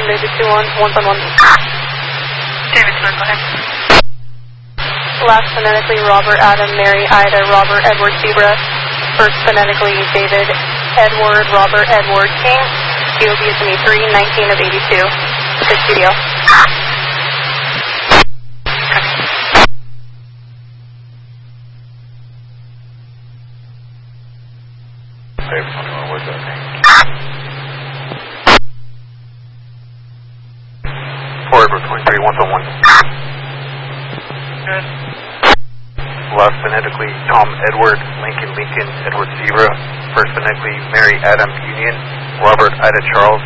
David 2-1, 1-1. David 2-1, go ahead. Last phonetically, Robert, Adam, Mary, Ida, Robert, Edward, Zebra. First phonetically, David, Edward, Robert, Edward, King. DOB is me 3, 19 of 82. The studio. Where's that thing? Forward 23, 1-1. Good. Last phonetically, Tom, Edward, Lincoln, Edward, Zebra. First phonetically, Mary, Adam, Union. Robert, Ida, Charles.